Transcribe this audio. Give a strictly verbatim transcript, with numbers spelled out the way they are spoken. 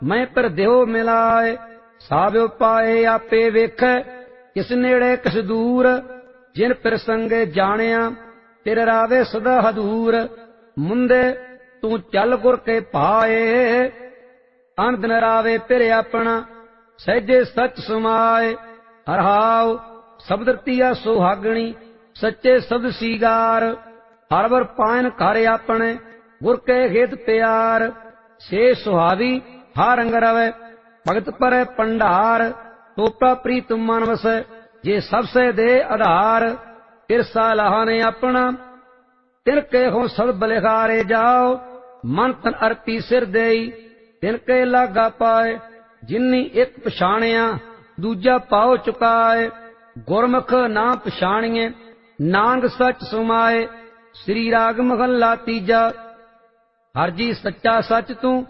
मैं पर देहो मिलाए। साबियो पाए आपे वेखै, किस नेड़े किस दूर। जिन प्रसंगे जानिया, तेरे रावे सदा हदूर। मुंदे तू चल गुर के पाए, अन दिन रावे फिर अपना, सहजे सच समाए। हरहाव शब्द रतिया सुहागणी, सच्चे शब्द सीगार। हर वर पायन कर अपने, गुर के हित प्यार। से सुहावी हर रंग रवै, भगत पर पंडार। टोपा प्रीत मन वसै, जे सबसे दे आधार। तिरसा लाहा ने अपना, तिनके हो सब बलिहारे जाओ। मन तन अर्पी सिर देई, तिनके लागा पाए। जिन्नी एक पछाणिया, दूजा पाओ चुकाए। गुरमुख ना पछाणिए, नानक सच सुमाए। श्री राग महला तीजा। हर जी सच्चा सच तू